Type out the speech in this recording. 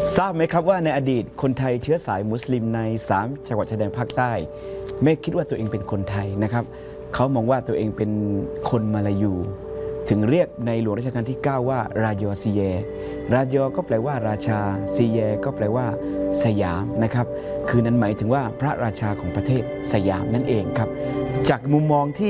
ทราบไหมครับว่าในอดีตคนไทยเชื้อสายมุสลิมใน3จังหวัดชายแดนภาคใต้ไม่คิดว่าตัวเองเป็นคนไทยนะครับเขามองว่าตัวเองเป็นคนมาลายูถึงเรียกในหลวงรัชกาลที่ 9 ว่ารายอซีเยรายอก็แปลว่าราชาซีเยก็แปลว่าสยามนะครับคือนั้นหมายถึงว่าพระราชาของประเทศสยามนั่นเองครับจากมุมมองที่